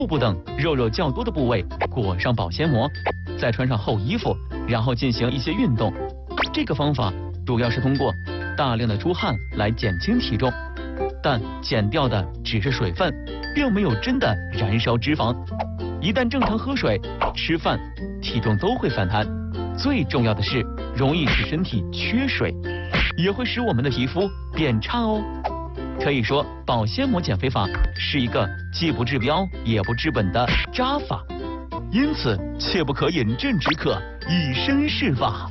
腹部等肉肉较多的部位裹上保鲜膜，再穿上厚衣服，然后进行一些运动。这个方法主要是通过大量的出汗来减轻体重，但减掉的只是水分，并没有真的燃烧脂肪。一旦正常喝水、吃饭，体重都会反弹。最重要的是，容易使身体缺水，也会使我们的皮肤变差哦。可以说，保鲜膜减肥法是一个既不治标也不治本的渣法，因此切不可饮鸩止渴，以身试法。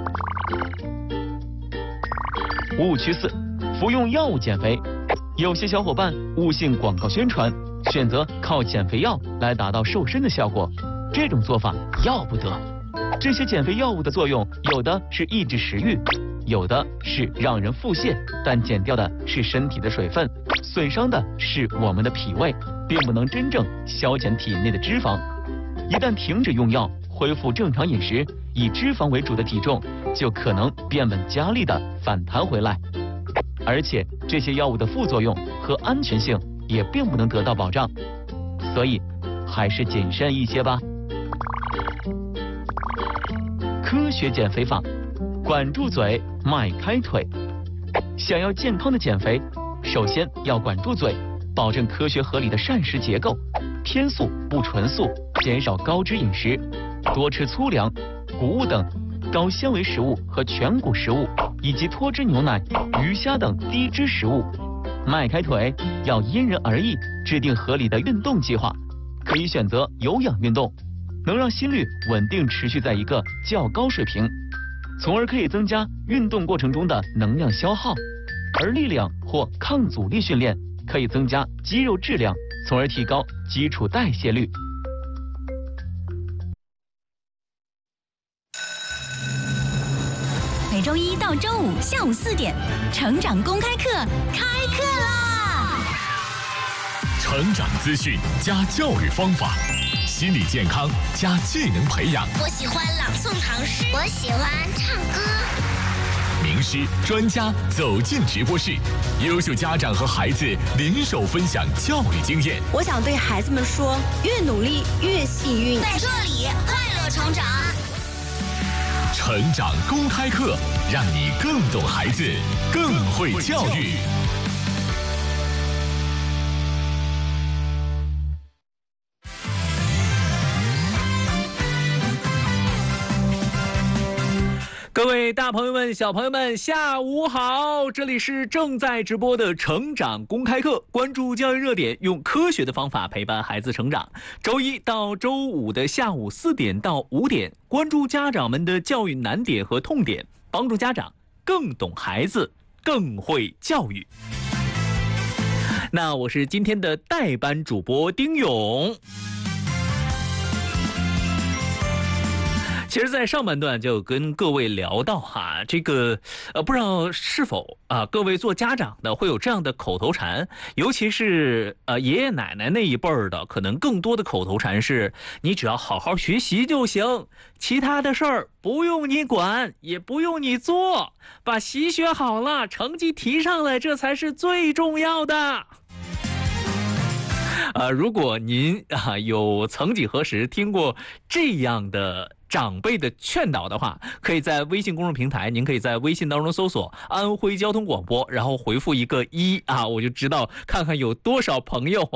误区4：服用药物减肥。有些小伙伴误信广告宣传，选择靠减肥药来达到瘦身的效果，这种做法要不得。这些减肥药物的作用，有的是抑制食欲，有的是让人腹泻，但减掉的是身体的水分，损伤的是我们的脾胃，并不能真正消减体内的脂肪。一旦停止用药，恢复正常饮食，以脂肪为主的体重就可能变本加厉地反弹回来。而且这些药物的副作用和安全性也并不能得到保障，所以还是谨慎一些吧。科学减肥法，管住嘴，迈开腿。想要健康的减肥，首先要管住嘴，保证科学合理的膳食结构，偏素不纯素，减少高脂饮食，多吃粗粮、谷物等高纤维食物和全谷食物，以及脱脂牛奶、鱼虾等低脂食物。迈开腿要因人而异，制定合理的运动计划，可以选择有氧运动，能让心率稳定持续在一个较高水平，从而可以增加运动过程中的能量消耗。而力量或抗阻力训练可以增加肌肉质量，从而提高基础代谢率。 每周一到周五下午4点，成长公开课开课啦！ 成长资讯加教育方法，心理健康加技能培养。 我喜欢朗诵唐诗，我喜欢唱歌。 名师专家走进直播室，优秀家长和孩子联手分享教育经验。 我想对孩子们说，越努力越幸运。 在这里快乐成长。 成长公开课，让你更懂孩子，更会教育。 各位大朋友们、小朋友们，下午好！这里是正在直播的成长公开课，关注教育热点，用科学的方法陪伴孩子成长。周一到周五的下午4点到5点，关注家长们的教育难点和痛点，帮助家长更懂孩子，更会教育。那我是今天的代班主播丁勇。其实，在上半段就跟各位聊到这个不知道是否各位做家长的会有这样的口头禅，尤其是爷爷奶奶那一辈儿的，可能更多的口头禅是：你只要好好学习就行，其他的事儿不用你管，也不用你做，把习学好了，成绩提上来，这才是最重要的。如果您有曾几何时听过这样的长辈的劝导的话，可以在微信公众平台，您可以在微信当中搜索安徽交通广播，然后回复一个1我就知道看看有多少朋友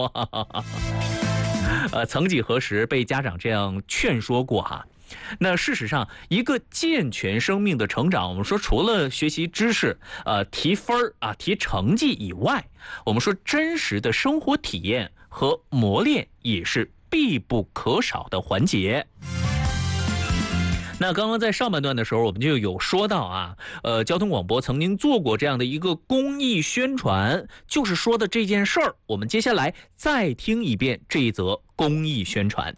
曾几何时被家长这样劝说过那事实上，一个健全生命的成长，我们说除了学习知识、提分提成绩以外，我们说真实的生活体验和磨练也是必不可少的环节。那刚刚在上半段的时候，我们就有说到交通广播曾经做过这样的一个公益宣传，就是说的这件事儿。我们接下来再听一遍这一则公益宣传。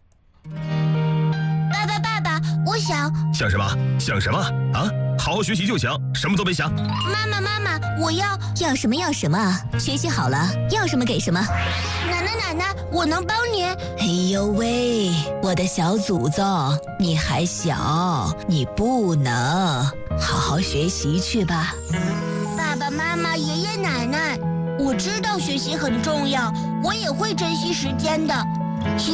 爸爸，我想什么？想什么啊？好好学习就行，什么都别想。 妈妈，我要什么要什么，学习好了要什么给什么。 奶奶，我能帮您。 哎呦喂，我的小祖宗，你还小，你不能，好好学习去吧。 爸爸妈妈、爷爷奶奶，我知道学习很重要，我也会珍惜时间的。